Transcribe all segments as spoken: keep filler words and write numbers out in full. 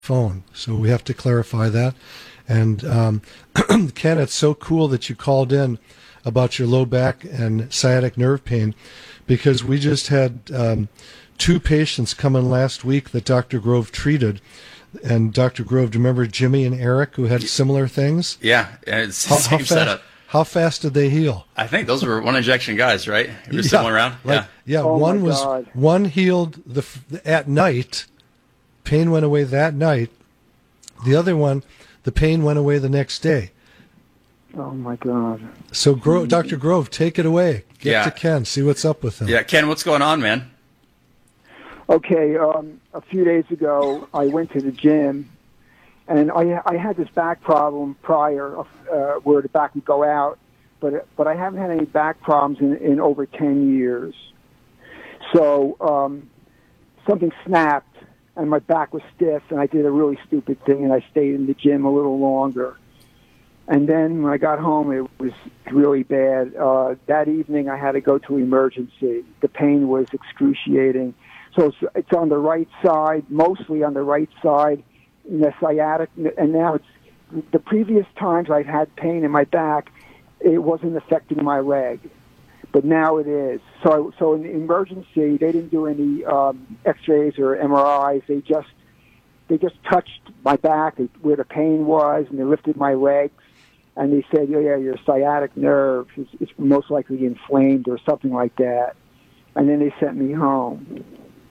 phone. So we have to clarify that. And um, Ken, it's so cool that you called in about your low back and sciatic nerve pain, because we just had um, two patients come in last week that Doctor Grove treated. And Doctor Grove, do you remember Jimmy and Eric who had similar things? Yeah, it's the how, same how fast, setup. How fast did they heal? I think those were one injection guys, right? You were yeah, similar around? like, yeah. Yeah, oh one was God. one healed the at night. Pain went away that night. The other one, the pain went away the next day. Oh my God. So, Gro- Doctor Grove, take it away. Get Yeah. to Ken. See what's up with him. Yeah, Ken, what's going on, man? Okay, um, a few days ago, I went to the gym, and I, I had this back problem prior, uh, where the back would go out, but but I haven't had any back problems in, in over ten years. So um, something snapped, and my back was stiff, and I did a really stupid thing, and I stayed in the gym a little longer. And then when I got home, it was really bad. Uh, that evening, I had to go to emergency. The pain was excruciating. So it's, it's on the right side, mostly on the right side, in the sciatic, and now it's the previous times I've had pain in my back, it wasn't affecting my leg, but now it is. So, so in the emergency, they didn't do any um, X-rays or M R Is. They just they just touched my back where the pain was, and they lifted my legs, and they said, "Oh yeah, your sciatic nerve is, is most likely inflamed or something like that," and then they sent me home.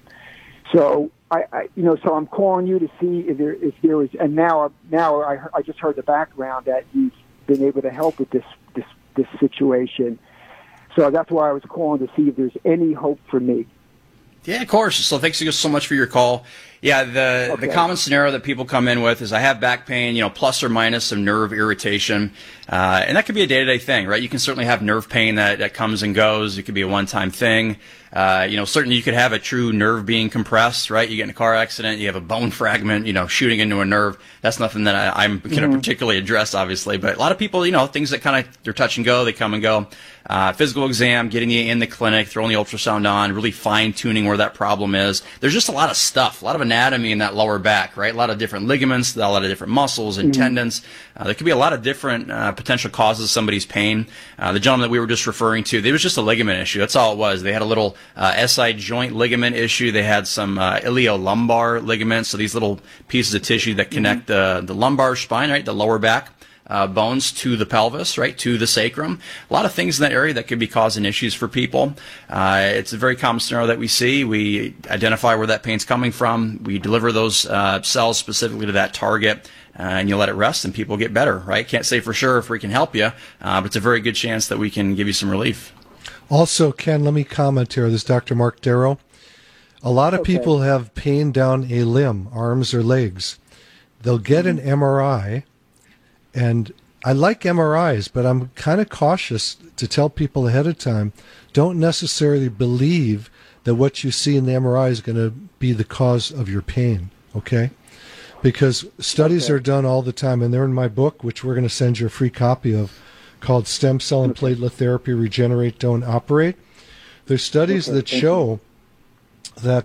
So I, I, you know, so I'm calling you to see if there, if there was, and now, now I, I just heard the background that you've been able to help with this, this, this situation. So that's why I was calling to see if there's any hope for me. Yeah, of course. So thanks so much for your call. Yeah, the Okay. the common scenario that people come in with is I have back pain, you know, plus or minus some nerve irritation. Uh, and that could be a day-to-day thing, right? You can certainly have nerve pain that, that comes and goes. It could be a one-time thing. Uh, you know, certainly you could have a true nerve being compressed, right? You get in a car accident, you have a bone fragment, you know, shooting into a nerve. That's nothing that I, I'm going to Mm-hmm. particularly address, obviously. But a lot of people, you know, things that kind of, they're touch and go, they come and go. Uh, physical exam, getting you in the clinic, throwing the ultrasound on, really fine-tuning where that problem is. There's just a lot of stuff, a lot of anatomy in that lower back, right? A lot of different ligaments, a lot of different muscles and Mm-hmm. tendons. Uh, there could be a lot of different uh, potential causes of somebody's pain. Uh, the gentleman that we were just referring to, it was just a ligament issue. That's all it was. They had a little uh, S I joint ligament issue. They had some uh, iliolumbar ligaments, so these little pieces of tissue that connect the, the lumbar spine, right, the lower back. Uh, bones to the pelvis, right, to the sacrum. A lot of things in that area that could be causing issues for people. Uh, it's a very common scenario that we see. We identify where that pain's coming from. We deliver those uh, cells specifically to that target, uh, and you let it rest, and people get better, right? Can't say for sure if we can help you, uh, but it's a very good chance that we can give you some relief. Also, Ken, let me comment here. This is Doctor Mark Darrow. A lot of Okay. people have pain down a limb, arms or legs. They'll get an M R I, and I like M R Is, but I'm kind of cautious to tell people ahead of time, don't necessarily believe that what you see in the M R I is going to be the cause of your pain, okay? Because studies Okay. are done all the time, and they're in my book, which we're going to send you a free copy of, called Stem Cell and Platelet Therapy, Regenerate, Don't Operate. There's studies Okay, that thank show that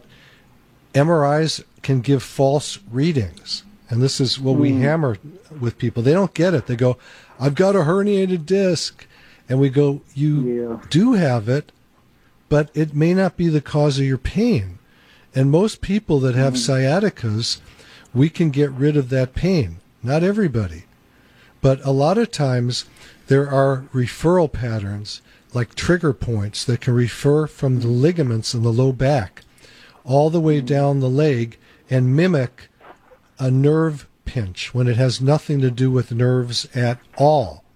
M R Is can give false readings. And this is what we hammer with people. They don't get it. They go, I've got a herniated disc. And we go, you Yeah. do have it, but it may not be the cause of your pain. And most people that have sciaticas, we can get rid of that pain. Not everybody. But a lot of times there are referral patterns, like trigger points, that can refer from the ligaments in the low back all the way down the leg and mimic a nerve pinch when it has nothing to do with nerves at all.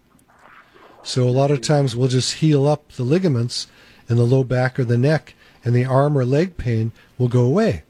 So a lot of times we'll just heal up the ligaments in the low back or the neck, and the arm or leg pain will go away.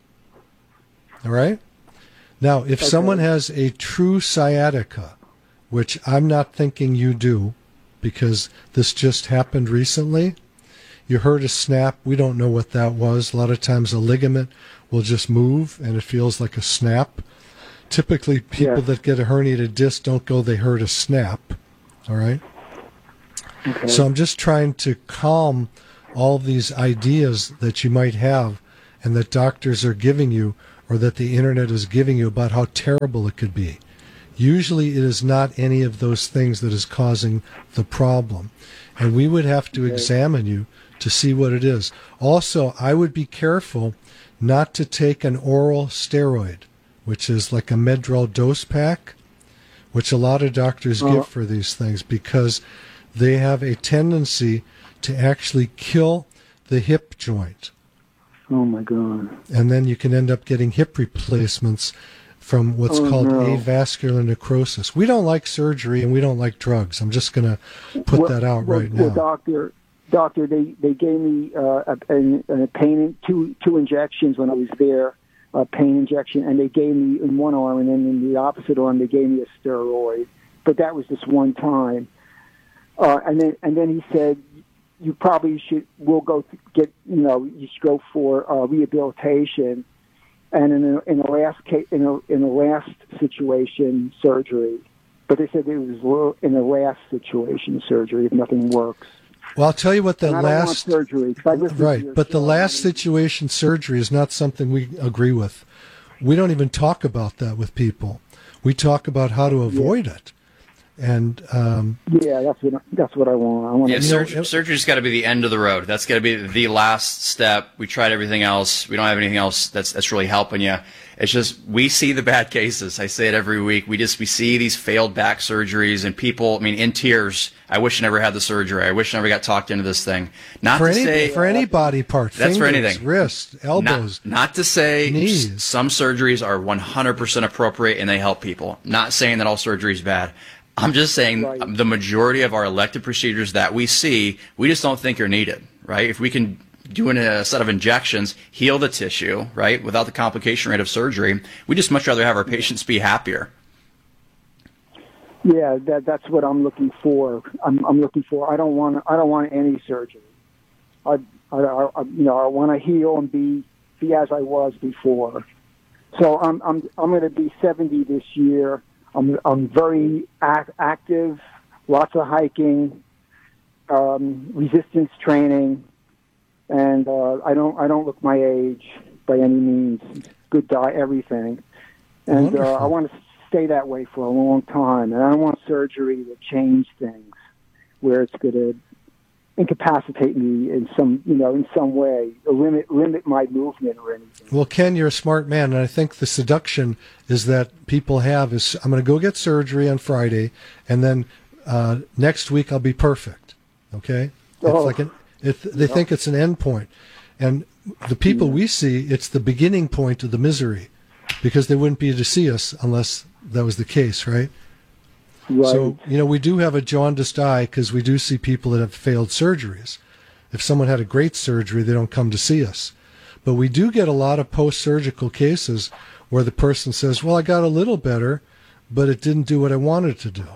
All right? Now, if Okay. someone has a true sciatica, which I'm not thinking you do, because this just happened recently, you heard a snap. We don't know what that was. A lot of times a ligament will just move, and it feels like a snap. Typically, people Yeah. that get a herniated disc don't go, they heard a snap. All right? Okay. So I'm just trying to calm all these ideas that you might have and that doctors are giving you or that the internet is giving you about how terrible it could be. Usually it is not any of those things that is causing the problem. And we would have to examine you to see what it is. Also, I would be careful not to take an oral steroid, which is like a Medrol dose pack, which a lot of doctors Oh. give for these things, because they have a tendency to actually kill the hip joint. Oh my God. And then you can end up getting hip replacements from what's Oh, called no. avascular necrosis. We don't like surgery and we don't like drugs. I'm just going to put Well- that out well, right well, now. doctor, doctor, they, they gave me uh, a, a, a pain two two injections when I was there, a pain injection, and they gave me in one arm, and then in the opposite arm they gave me a steroid. But that was just one time. Uh, and then and then he said, you probably should. We'll go to get. You know, you should go for uh, rehabilitation. And in the, in the last case, in the, in the last situation, surgery. But they said it was in the last situation, surgery, if nothing works. Well, I'll tell you what the And I don't want last surgery. 'cause I listened to right, your but the show. last situation, surgery, is not something we agree with. We don't even talk about that with people. We talk about how to avoid it. And um, Yeah, that's what that's what I want. I want Yeah, to. surg- know, it- surgery's got to be the end of the road. That's got to be the last step. We tried everything else. We don't have anything else that's that's really helping you. It's just we see the bad cases. I say it every week. We just we see these failed back surgeries and people. I mean, in tears. I wish I never had the surgery. I wish I never got talked into this thing. Not for to any say for any body part, That's for fingers, anything. wrists, elbows. Not, not to say knees. s- some surgeries are one hundred percent appropriate and they help people. Not saying that all surgery is bad. I'm just saying Right. the majority of our elective procedures that we see, we just don't think are needed, right? If we can do in a set of injections, heal the tissue, right, without the complication rate of surgery, we just much rather have our patients be happier. Yeah, that that's what I'm looking for. I'm I'm looking for. I don't want I don't want any surgery. I I, I you know I want to heal and be be as I was before. So I'm I'm I'm going to be seventy this year. I'm I'm very ac- active, lots of hiking, um, resistance training, and uh, I don't I don't look my age by any means. Good diet, everything, and uh, Wonderful. I want to stay that way for a long time. And I don't want surgery to change things, where it's going to incapacitate me in some you know in some way, or limit limit my movement or anything. Well, Ken, you're a smart man, and I think the seduction is that people have is I'm going to go get surgery on Friday, and then uh, next week I'll be perfect. Okay, Oh. it's like an, it, they think it's an end point, and the people we see, it's the beginning point of the misery, because they wouldn't be to see us unless that was the case, right? Right. So, you know, we do have a jaundiced eye because we do see people that have failed surgeries. If someone had a great surgery, they don't come to see us. But we do get a lot of post-surgical cases where the person says, well, I got a little better, but it didn't do what I wanted it to do.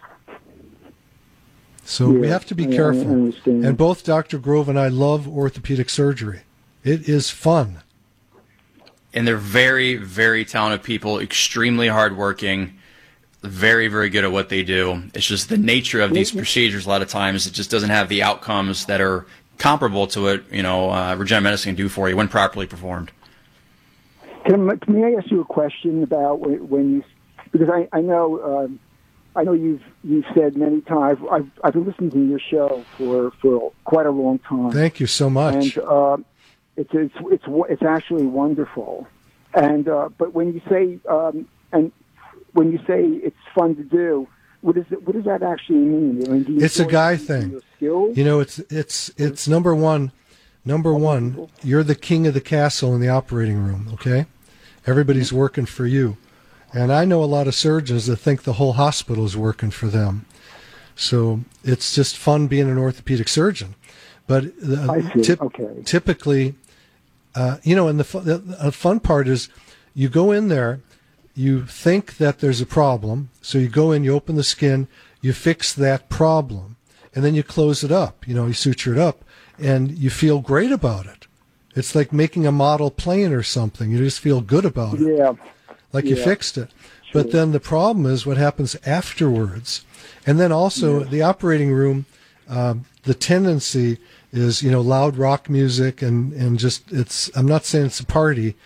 So we Yeah, have to be I- I careful. understand. And both Doctor Grove and I love orthopedic surgery. It is fun. And they're very, very talented people, extremely hardworking, very, very good at what they do. It's just the nature of these procedures. A lot of times, it just doesn't have the outcomes that are comparable to what you know uh, regenerative medicine can do for you when properly performed. Can, I- may I ask you a question about when, when you, because I, I know um, I know you've you've said many times. I've I've been listening to your show for, for quite a long time. Thank you so much. And uh, it's it's it's it's actually wonderful. And uh, but when you say um, and when you say it's fun to do, what is it, what does that actually mean? I mean, do you It's a enjoy guy using thing. your skills? You know, it's it's it's number one. Number one, you're the king of the castle in the operating room. Okay, everybody's working for you, and I know a lot of surgeons that think the whole hospital is working for them. So it's just fun being an orthopedic surgeon. But the, I see. typ- Okay. typically, uh, you know, and the, fu- the the fun part is you go in there, you think that there's a problem, so you go in, you open the skin, you fix that problem, and then you close it up. You know, you suture it up, and you feel great about it. It's like making a model plane or something. You just feel good about it, Yeah. like you Yeah. fixed it. But then the problem is what happens afterwards. And then also the operating room, um, the tendency is, you know, loud rock music and, and just, it's, I'm not saying it's a party,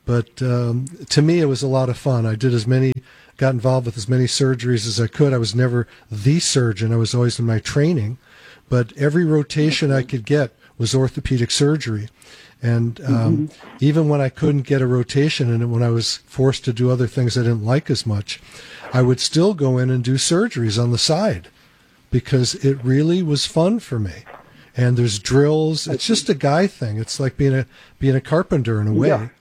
But um, to me, it was a lot of fun. I did as many, got involved with as many surgeries as I could. I was never the surgeon. I was always in my training. But every rotation I could get was orthopedic surgery. And um, mm-hmm. even when I couldn't get a rotation and when I was forced to do other things I didn't like as much, I would still go in and do surgeries on the side because it really was fun for me. And there's drills. It's just a guy thing. It's like being a being a carpenter in a way. Yeah.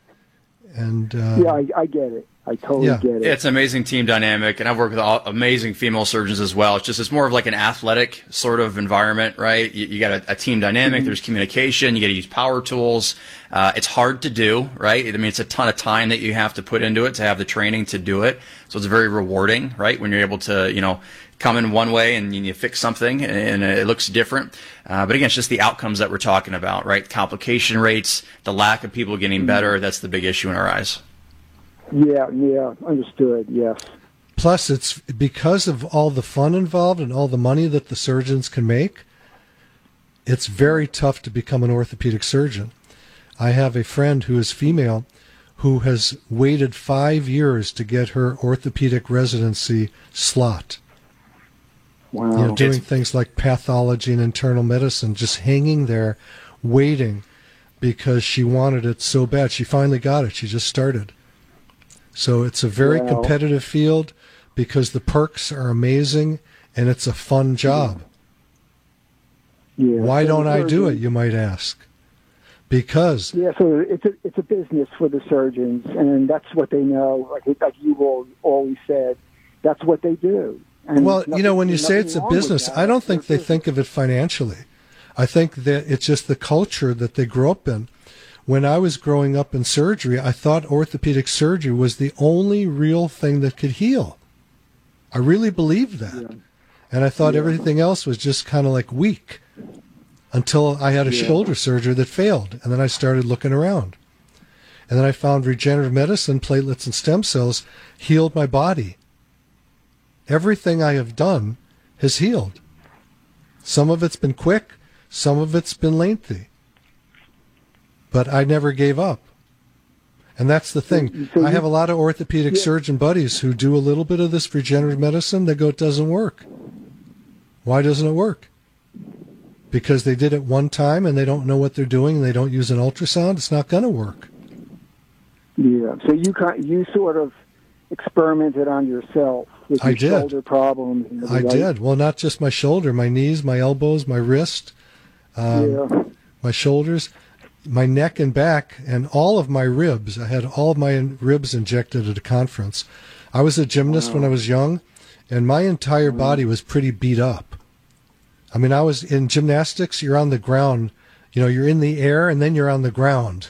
And uh, yeah, I, I get it. I totally yeah. get it. It's an amazing team dynamic, and I've worked with all, amazing female surgeons as well. It's just it's more of like an athletic sort of environment, right? You, you got a, a team dynamic. Mm-hmm. There's communication. You got to use power tools. Uh, it's hard to do, right? I mean, it's a ton of time that you have to put into it to have the training to do it. So it's very rewarding, right? When you're able to, you know, come in one way and you fix something and it looks different. Uh, but again, it's just the outcomes that we're talking about, right? Complication rates, the lack of people getting better. That's the big issue in our eyes. Yeah, yeah, understood, yes. Plus, it's because of all the fun involved and all the money that the surgeons can make, it's very tough to become an orthopedic surgeon. I have a friend who is female who has waited five years to get her orthopedic residency slot. Wow. You know, doing It's, things like pathology and internal medicine, just hanging there, waiting because she wanted it so bad. She finally got it. She just started. So it's a very wow. competitive field because the perks are amazing and it's a fun job. Yeah. Why So don't the I do it, surgeons- you might ask? Because Yeah, so it's a it's a business for the surgeons, and that's what they know. Like like you all always said, that's what they do. And well, you know, when you nothing- say nothing it's a wrong with business, that. I don't think they It's- think of it financially. I think that it's just the culture that they grew up in. When I was growing up in surgery, I thought orthopedic surgery was the only real thing that could heal. I really believed that. Yeah. And I thought Yeah. everything else was just kind of like weak until I had a Yeah. shoulder surgery that failed. And then I started looking around. And then I found regenerative medicine, platelets and stem cells healed my body. Everything I have done has healed. Some of it's been quick, some of it's been lengthy. But I never gave up. And that's the thing. So I you- have a lot of orthopedic Yeah. surgeon buddies who do a little bit of this regenerative medicine. They go, it doesn't work. Why doesn't it work? Because they did it one time and they don't know what they're doing and they don't use an ultrasound. It's not going to work. Yeah. So you kind you sort of experimented on yourself with I your did. shoulder problems. And I right? did. Well, not just my shoulder, my knees, my elbows, my wrist, um, Yeah. my shoulders, my neck and back, and all of my ribs. I had all of my ribs injected at a conference. I was a gymnast Wow. when I was young, and my entire body was pretty beat up. I mean, I was in gymnastics, you're on the ground. You know, you're in the air, and then you're on the ground.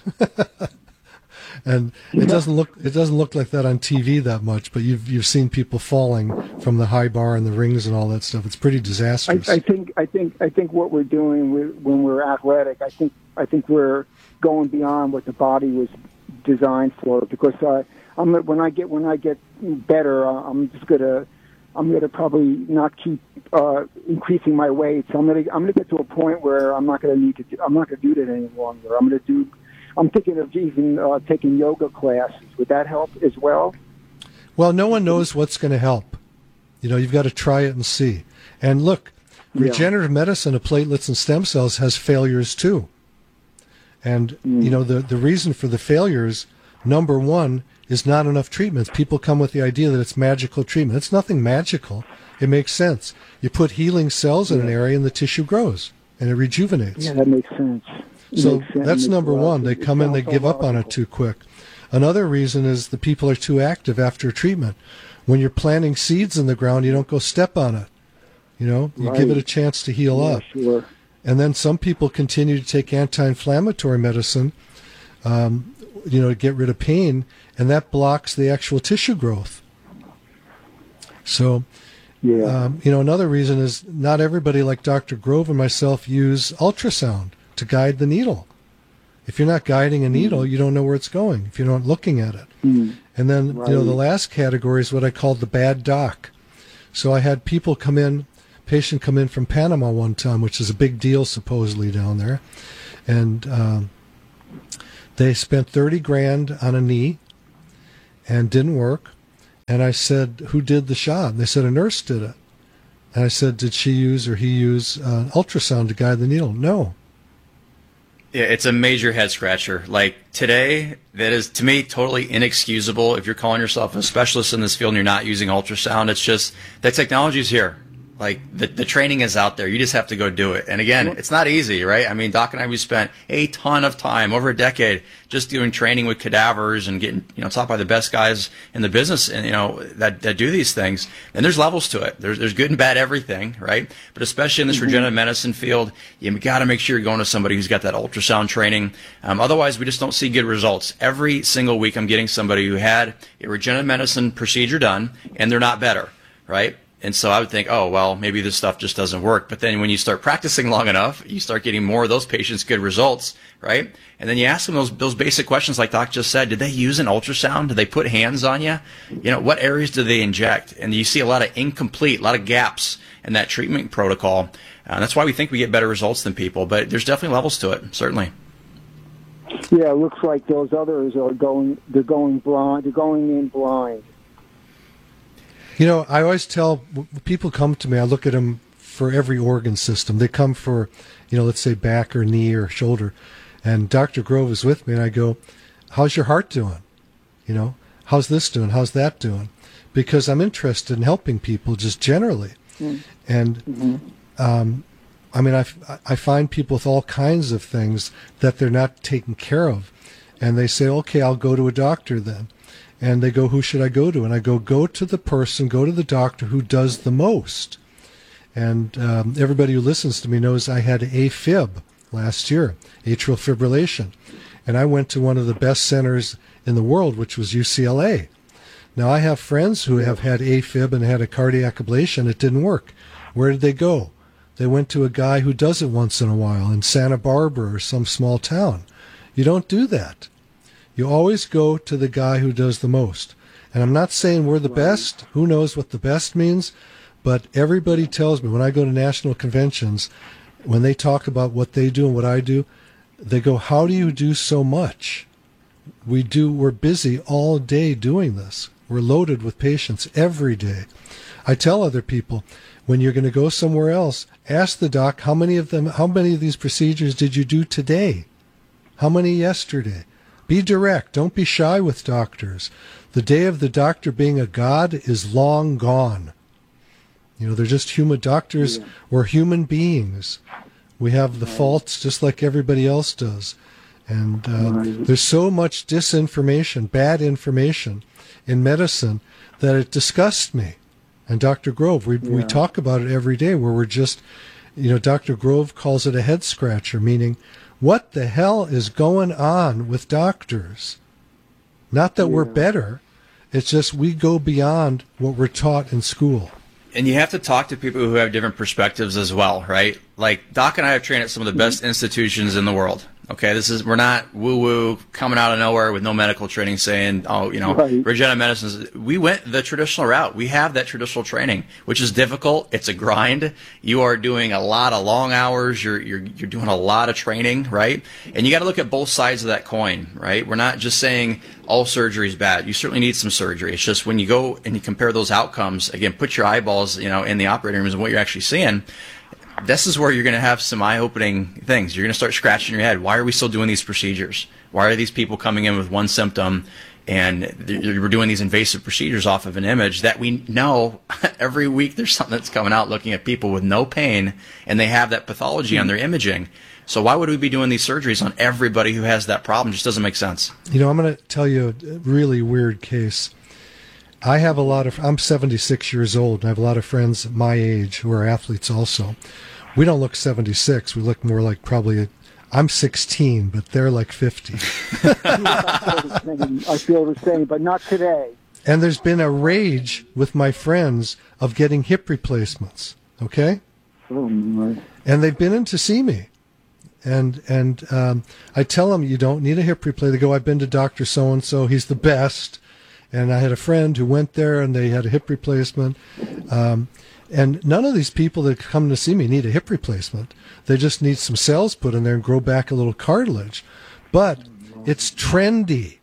And it doesn't look it doesn't look like that on T V that much, but you've you've seen people falling from the high bar and the rings and all that stuff. It's pretty I, disastrous. I think I think I think what we're doing with, when we're athletic, I think I think we're going beyond what the body was designed for. Because uh, I'm when I get when I get better, uh, I'm just gonna I'm gonna probably not keep uh, increasing my weight. So I'm gonna I'm gonna get to a point where I'm not gonna need to do, I'm not gonna do that any longer. I'm gonna do. I'm thinking of even uh, taking yoga classes. Would that help as well? Well, no one knows what's going to help. You know, you've got to try it and see. And look, Yeah. regenerative medicine of platelets and stem cells has failures too. And, Mm. you know, the, the reason for the failures, number one, is not enough treatments. People come with the idea that it's magical treatment. It's nothing magical. It makes sense. You put healing cells in an area and the tissue grows and it rejuvenates. Yeah, that makes sense. It So makes sense. that's It makes number a lot of one. They sense. It come in, they sounds so give up on it logical. too quick. Another reason is the people are too active after treatment. When you're planting seeds in the ground, you don't go step on it. You know, you give it Right. a chance to heal Yeah, up. sure. And then some people continue to take anti-inflammatory medicine, um, you know, to get rid of pain, and that blocks the actual tissue growth. So, Yeah. um, you know, another reason is not everybody like Doctor Grove and myself use ultrasound to guide the needle. If you're not guiding a needle, you don't know where it's going if you're not looking at it. Mm. And then, you know, the Right. last category is what I call the bad doc. So I had people come in, patient come in from Panama one time, which is a big deal supposedly down there. And um, They spent thirty grand on a knee and didn't work. And I said, who did the shot? And they said, a nurse did it. And I said, did she use or he use uh, ultrasound to guide the needle? No. Yeah, it's a major head scratcher. Like today, that is to me totally inexcusable. If you're calling yourself a specialist in this field and you're not using ultrasound, it's just that technology is here. Like the the training is out there. You just have to go do it. And again, it's not easy, right? I mean, Doc and I, we spent a ton of time, over a decade, just doing training with cadavers and getting, you know, taught by the best guys in the business, and you know that that do these things. And there's levels to it. There's there's good and bad everything, right? But especially in this mm-hmm. regenerative medicine field, you got to make sure you're going to somebody who's got that ultrasound training. Um, otherwise, we just don't see good results. Every single week, I'm getting somebody who had a regenerative medicine procedure done, and they're not better, right? And so I would think, oh, well, maybe this stuff just doesn't work. But then when you start practicing long enough, you start getting more of those patients good results, right? And then you ask them those those basic questions like Doc just said. Did they use an ultrasound? Did they put hands on you? You know, what areas do they inject? And you see a lot of incomplete, a lot of gaps in that treatment protocol. Uh, that's why we think we get better results than people. But there's definitely levels to it, certainly. Yeah, it looks like those others are going, they're going blind, they're going in blind. You know, I always tell when people come to me, I look at them for every organ system. They come for, you know, let's say back or knee or shoulder. And Doctor Grove is with me, and I go, how's your heart doing? You know, how's this doing? How's that doing? Because I'm interested in helping people just generally. Mm. And, mm-hmm. um, I mean, I, I find people with all kinds of things that they're not taken care of. And they say, okay, I'll go to a doctor then. And they go, who should I go to? And I go, go to the person, go to the doctor who does the most. And um, everybody who listens to me knows I had AFib last year, atrial fibrillation. And I went to one of the best centers in the world, which was U C L A. Now, I have friends who have had AFib and had a cardiac ablation. It didn't work. Where did they go? They went to a guy who does it once in a while in Santa Barbara or some small town. You don't do that. You always go to the guy who does the most. And I'm not saying we're the best. Who knows what the best means? But everybody tells me when I go to national conventions, when they talk about what they do and what I do, they go, how do you do so much? We do, we're busy all day doing this. We're loaded with patients every day. I tell other people, when you're going to go somewhere else, ask the doc, how many of them, how many of these procedures did you do today? How many yesterday? Be direct. Don't be shy with doctors. The day of the doctor being a god is long gone. You know, they're just human doctors. Yeah. We're human beings. We have the right. faults just like everybody else does. And uh, right. there's so much disinformation, bad information in medicine that it disgusts me. And Doctor Grove, we, yeah. we talk about it every day where we're just, you know, Doctor Grove calls it a head scratcher, meaning, what the hell is going on with doctors? Not that yeah. we're better. It's just we go beyond what we're taught in school. And you have to talk to people who have different perspectives as well, right? Like Doc and I have trained at some of the best institutions in the world. Okay, this is we're not woo-woo coming out of nowhere with no medical training saying, oh, you know, right. regenerative medicine is, we went the traditional route. We have that traditional training, which is difficult. It's a grind. You are doing a lot of long hours. You're you're you're doing a lot of training, right? And you got to look at both sides of that coin, right? We're not just saying all surgery is bad. You certainly need some surgery. It's just when you go and you compare those outcomes, again, put your eyeballs, you know, in the operating rooms and what you're actually seeing. This is where you're going to have some eye-opening things. You're going to start scratching your head. Why are we still doing these procedures? Why are these people coming in with one symptom and we're doing these invasive procedures off of an image that we know every week there's something that's coming out looking at people with no pain and they have that pathology mm-hmm. on their imaging. So why would we be doing these surgeries on everybody who has that problem? It just doesn't make sense. You know, I'm going to tell you a really weird case. I have a lot of, I'm seventy-six years old, and I have a lot of friends my age who are athletes also. We don't look seventy-six. We look more like probably, I'm sixteen, but they're like fifty. I feel the same, but not today. And there's been a rage with my friends of getting hip replacements, okay? Oh, my. And they've been in to see me. And and um, I tell them, you don't need a hip replacement. They go, I've been to Doctor So-and-so. He's the best. And I had a friend who went there, and they had a hip replacement. Um, and none of these people that come to see me need a hip replacement. They just need some cells put in there and grow back a little cartilage. But It's trendy.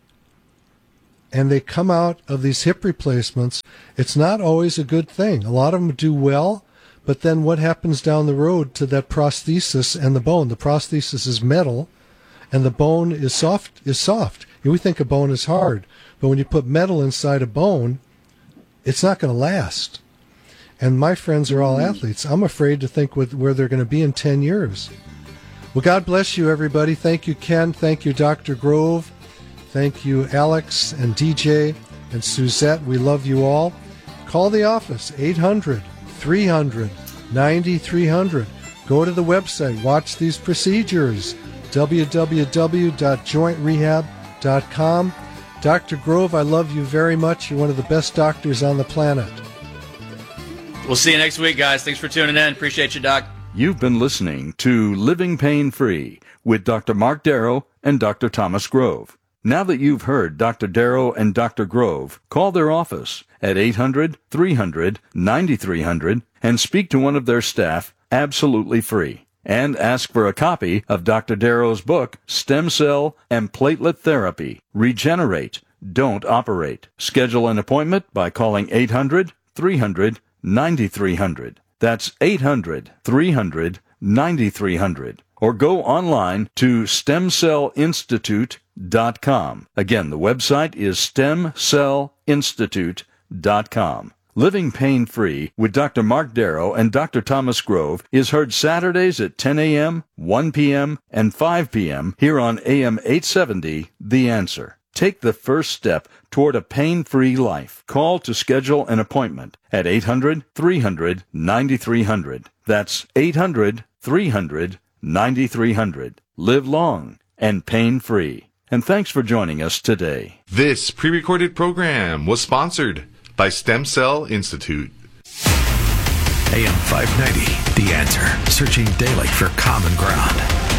And they come out of these hip replacements. It's not always a good thing. A lot of them do well, but then what happens down the road to that prosthesis and the bone? The prosthesis is metal, and the bone is soft. Is soft. We think a bone is hard, but when you put metal inside a bone, it's not going to last. And my friends are all athletes. I'm afraid to think with, where they're going to be in ten years. Well, God bless you, everybody. Thank you, Ken. Thank you, Doctor Grove. Thank you, Alex and D J and Suzette. We love you all. Call the office, eight hundred, three hundred, ninety-three hundred. Go to the website. Watch these procedures, w w w dot joint rehab dot com. Doctor Grove, I love you very much. You're one of the best doctors on the planet. We'll see you next week, guys. Thanks for tuning in. Appreciate you, Doc. You've been listening to Living Pain Free with Doctor Mark Darrow and Doctor Thomas Grove. Now that you've heard Doctor Darrow and Doctor Grove, call their office at eight hundred, three hundred, ninety-three hundred and speak to one of their staff absolutely free. And ask for a copy of Doctor Darrow's book, Stem Cell and Platelet Therapy. Regenerate. Don't operate. Schedule an appointment by calling eight hundred, three hundred, ninety-three hundred. That's eight hundred, three hundred, ninety-three hundred. Or go online to stem cell institute dot com. Again, the website is stem cell institute dot com. Living Pain Free with Doctor Mark Darrow and Doctor Thomas Grove is heard Saturdays at ten a.m., one p.m., and five p.m. here on A M eight seventy, The Answer. Take the first step toward a pain-free life. Call to schedule an appointment at eight hundred, three hundred, ninety-three hundred. That's eight hundred, three hundred, ninety-three hundred. Live long and pain-free. And thanks for joining us today. This pre-recorded program was sponsored by Stem Cell Institute. A M five ninety, The Answer. Searching daily for common ground.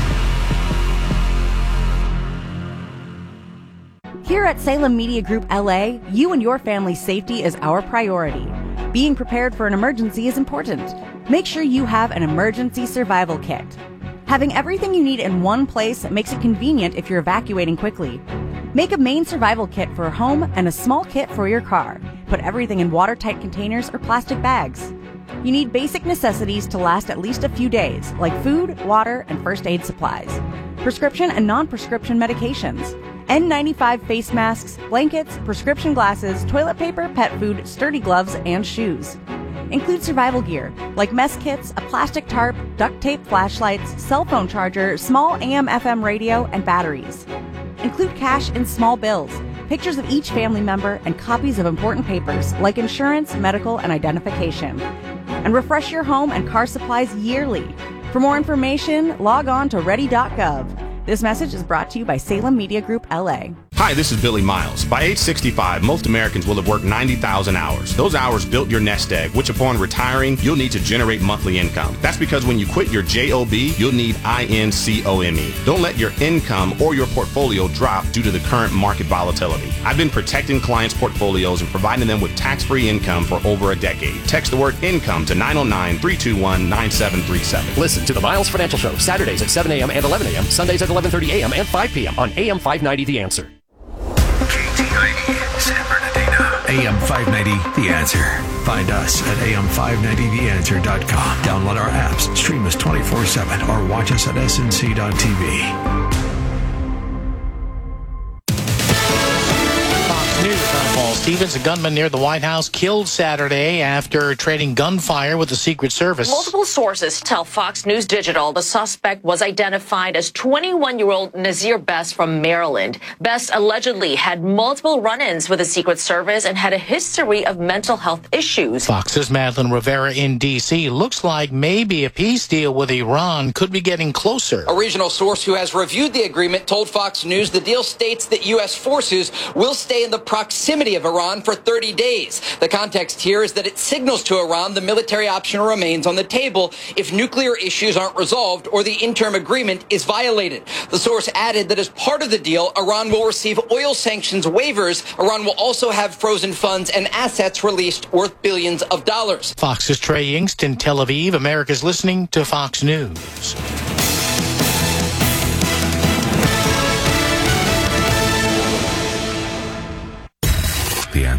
Here at Salem Media Group L A, you and your family's safety is our priority. Being prepared for an emergency is important. Make sure you have an emergency survival kit. Having everything you need in one place makes it convenient if you're evacuating quickly. Make a main survival kit for a home and a small kit for your car. Put everything in watertight containers or plastic bags. You need basic necessities to last at least a few days, like food, water, and first aid supplies. Prescription and non-prescription medications. N ninety-five face masks, blankets, prescription glasses, toilet paper, pet food, sturdy gloves, and shoes. Include survival gear, like mess kits, a plastic tarp, duct tape flashlights, cell phone charger, small A M F M radio, and batteries. Include cash and small bills, pictures of each family member, and copies of important papers, like insurance, medical, and identification. And refresh your home and car supplies yearly. For more information, log on to ready dot gov. This message is brought to you by Salem Media Group L A. Hi, this is Billy Miles. By age sixty-five, most Americans will have worked ninety thousand hours. Those hours built your nest egg, which upon retiring, you'll need to generate monthly income. That's because when you quit your job, you'll need income. Don't let your income or your portfolio drop due to the current market volatility. I've been protecting clients' portfolios and providing them with tax-free income for over a decade. Text the word income to nine oh nine, three two one, nine seven three seven. Listen to the Miles Financial Show, Saturdays at seven a.m. and eleven a.m., Sundays at eleven thirty a.m. and five p.m. on A M five ninety The Answer. K T I E, San Bernardino. A M five ninety, The Answer. Find us at A M five ninety the answer dot com. Download our apps, stream us twenty-four seven, or watch us at S N C dot T V. News. I'm Paul Stevens. A gunman near the White House killed Saturday after trading gunfire with the Secret Service. Multiple sources tell Fox News Digital the suspect was identified as twenty-one-year-old Nazir Best from Maryland. Best allegedly had multiple run-ins with the Secret Service and had a history of mental health issues. Fox's Madeline Rivera in D C looks like maybe a peace deal with Iran could be getting closer. A regional source who has reviewed the agreement told Fox News the deal states that U S forces will stay in the proximity of Iran for thirty days. The context here is that it signals to Iran the military option remains on the table if nuclear issues aren't resolved or the interim agreement is violated. The source added that as part of the deal, Iran will receive oil sanctions waivers. Iran will also have frozen funds and assets released worth billions of dollars. Fox's Trey Yingst in Tel Aviv. America's listening to Fox News.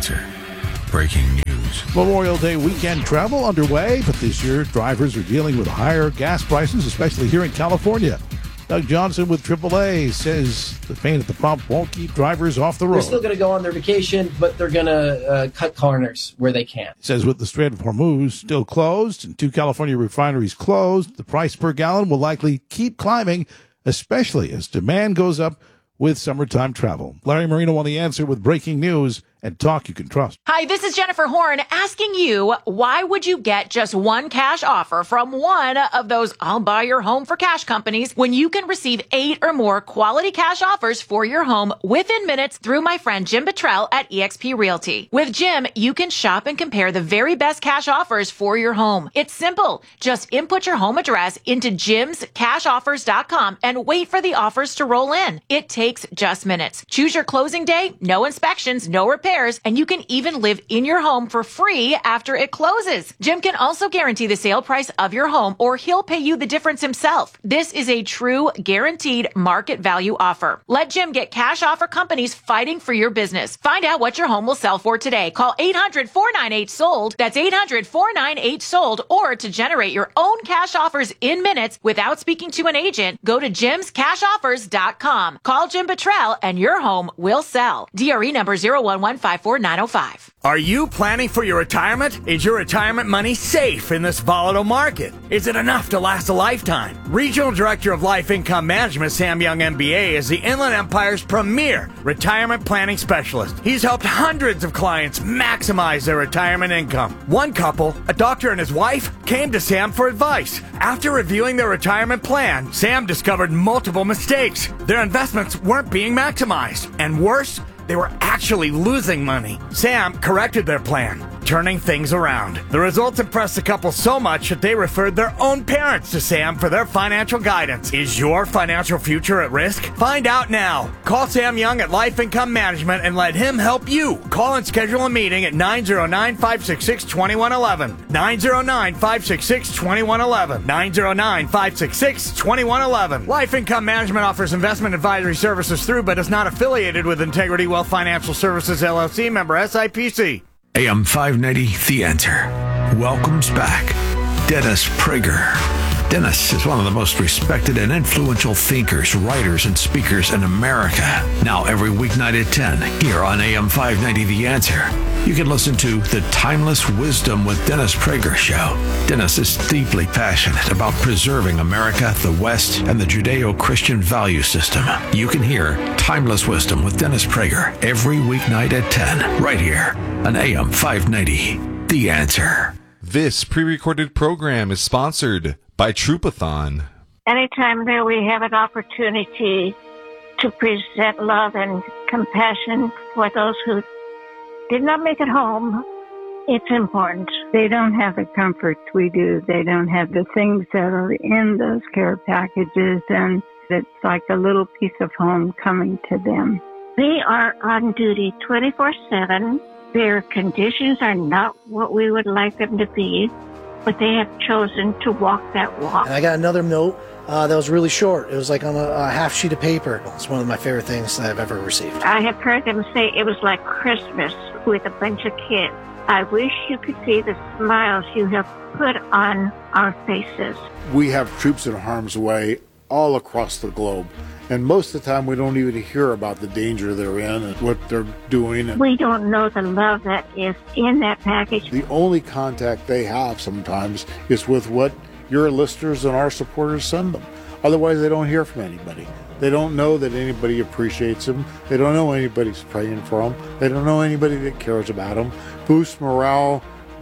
Answer. Breaking news. Memorial Day weekend travel underway, but this year drivers are dealing with higher gas prices, especially here in California. Doug Johnson with triple A says the pain at the pump won't keep drivers off the road. They're still going to go on their vacation, but they're going to uh, cut corners where they can. He says with the Strait of Hormuz still closed and two California refineries closed, the price per gallon will likely keep climbing, especially as demand goes up with summertime travel. Larry Marino on The Answer with breaking news and talk you can trust. Hi, this is Jennifer Horn asking you, why would you get just one cash offer from one of those I'll buy your home for cash companies when you can receive eight or more quality cash offers for your home within minutes through my friend Jim Bottrell at eXp Realty. With Jim, you can shop and compare the very best cash offers for your home. It's simple. Just input your home address into jims cash offers dot com and wait for the offers to roll in. It takes just minutes. Choose your closing day, no inspections, no repairs, and you can even live in your home for free after it closes. Jim can also guarantee the sale price of your home, or he'll pay you the difference himself. This is a true guaranteed market value offer. Let Jim get cash offer companies fighting for your business. Find out what your home will sell for today. Call eight hundred, four nine eight, sold. That's eight hundred, four nine eight, sold. Or to generate your own cash offers in minutes without speaking to an agent, go to jims cash offers dot com. Call Jim Bottrell and your home will sell. D R E number zero one one five four nine zero five. Are you planning for your retirement? Is your retirement money safe in this volatile market? Is it enough to last a lifetime? Regional Director of Life Income Management, Sam Young, M B A, is the Inland Empire's premier retirement planning specialist. He's helped hundreds of clients maximize their retirement income. One couple, a doctor and his wife, came to Sam for advice. After reviewing their retirement plan, Sam discovered multiple mistakes. Their investments weren't being maximized. And worse, they were actually losing money. Sam corrected their plan, turning things around. The results impressed the couple so much that they referred their own parents to Sam for their financial guidance. Is your financial future at risk? Find out now. Call Sam Young at Life Income Management and let him help you. Call and schedule a meeting at nine zero nine, five six six, two one one one. nine zero nine, five six six, two one one one. nine zero nine, five six six, two one one one. Life Income Management offers investment advisory services through but is not affiliated with Integrity Wealth Financial Services, L L C, member S I P C. A M five ninety, The Answer, welcomes back Dennis Prager. Dennis is one of the most respected and influential thinkers, writers, and speakers in America. Now every weeknight at ten, here on A M five ninety The Answer, you can listen to The Timeless Wisdom with Dennis Prager show. Dennis is deeply passionate about preserving America, the West, and the Judeo-Christian value system. You can hear Timeless Wisdom with Dennis Prager every weeknight at ten, right here on A M five ninety The Answer. This pre-recorded program is sponsored by Troupathon. Anytime that we have an opportunity to present love and compassion for those who did not make it home, it's important. They don't have the comforts we do. They don't have the things that are in those care packages, and it's like a little piece of home coming to them. We are on duty twenty-four seven. Their conditions are not what we would like them to be, but they have chosen to walk that walk. And I got another note uh, that was really short. It was like on a, a half sheet of paper. It's one of my favorite things that I've ever received. I have heard them say it was like Christmas with a bunch of kids. I wish you could see the smiles you have put on our faces. We have troops in harm's way all across the globe. And most of the time, we don't even hear about the danger they're in and what they're doing. And we don't know the love that is in that package. The only contact they have sometimes is with what your listeners and our supporters send them. Otherwise, they don't hear from anybody. They don't know that anybody appreciates them. They don't know anybody's praying for them. They don't know anybody that cares about them. Boosts morale,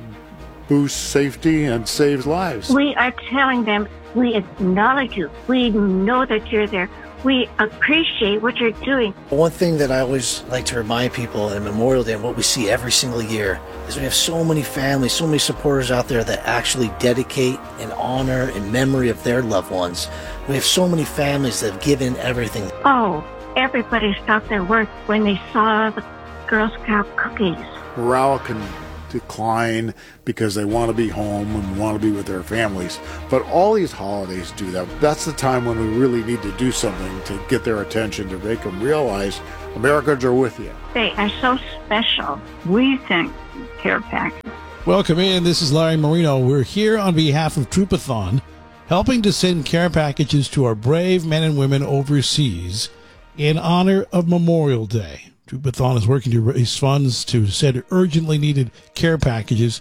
boosts safety, and saves lives. We are telling them we acknowledge you. We know that you're there. We appreciate what you're doing. One thing that I always like to remind people in Memorial Day and what we see every single year is we have so many families, so many supporters out there that actually dedicate and honor in memory of their loved ones. We have so many families that have given everything. Oh, everybody stopped their work when they saw the Girl Scout cookies. Morale can decline because they want to be home and want to be with their families. But all these holidays do that. That's the time when we really need to do something to get their attention, to make them realize Americans are with you. They are so special. We think Care Package. Welcome in. This is Larry Marino. We're here on behalf of Troopathon, helping to send care packages to our brave men and women overseas in honor of Memorial Day. Troopathon is working to raise funds to send urgently needed care packages